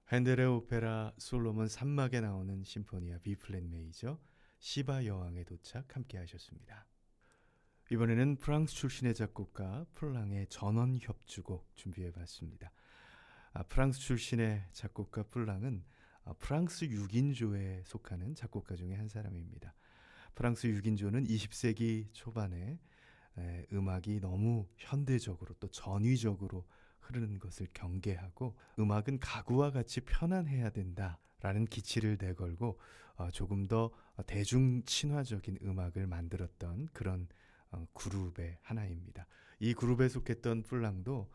핸델의 오페라 솔로몬 3막에 나오는 심포니아 B플랫 메이저 시바 여왕의 도착 함께 하셨습니다. 이번에는 프랑스 출신의 작곡가 플랑의 전원 협주곡 준비해봤습니다. 프랑스 출신의 작곡가 플랑은 프랑스 6인조에 속하는 작곡가 중에 한 사람입니다. 프랑스 6인조는 20세기 초반에 음악이 너무 현대적으로 또 전위적으로 흐르는 것을 경계하고 음악은 가구와 같이 편안해야 된다라는 기치를 내걸고 조금 더 대중 친화적인 음악을 만들었던 그런 그룹의 하나입니다. 이 그룹에 속했던 플랑도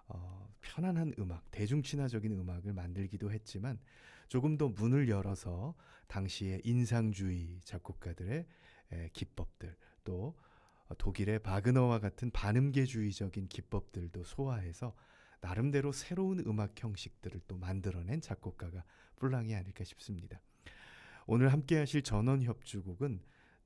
편안한 음악, 대중 친화적인 음악을 만들기도 했지만 조금 더 문을 열어서 당시의 인상주의 작곡가들의 기법들 또 독일의 바그너와 같은 반음계주의적인 기법들도 소화해서 나름대로 새로운 음악 형식들을 또 만들어낸 작곡가가 플랑이 아닐까 싶습니다. 오늘 함께 하실 전원협주곡은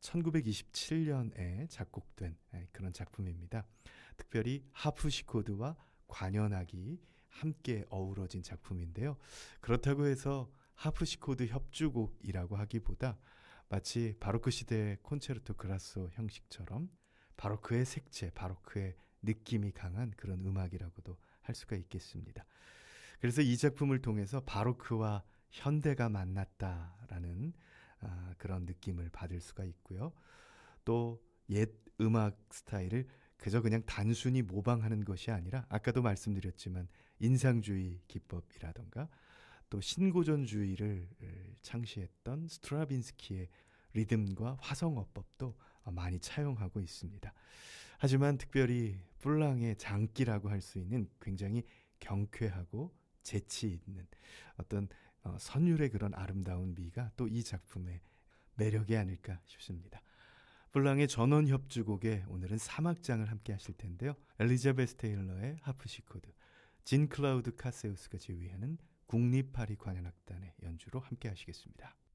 1927년에 작곡된 그런 작품입니다. 특별히 하프시코드와 관현악이 함께 어우러진 작품인데요. 그렇다고 해서 하프시코드 협주곡이라고 하기보다 마치 바로크 시대의 콘체르토 그라소 형식처럼 바로크의 색채, 바로크의 느낌이 강한 그런 음악이라고도 할 수가 있겠습니다. 그래서 이 작품을 통해서 바로크와 현대가 만났다라는 그런 느낌을 받을 수가 있고요. 또 옛 음악 스타일을 그냥 단순히 모방하는 것이 아니라 아까도 말씀드렸지만 인상주의 기법이라던가 또 신고전주의를 창시했던 스트라빈스키의 리듬과 화성어법도 많이 차용하고 있습니다. 하지만 특별히 플랑의 장기라고 할 수 있는 굉장히 경쾌하고 재치 있는 어떤 선율의 그런 아름다운 미가 또 이 작품의 매력이 아닐까 싶습니다. 플랑의 전원협주곡에 오늘은 3악장을 함께 하실 텐데요. 엘리자베스 테일러의 하프시코드, 진 클라우드 카세우스가 지휘하는 국립파리 관현악단의 연주로 함께 하시겠습니다.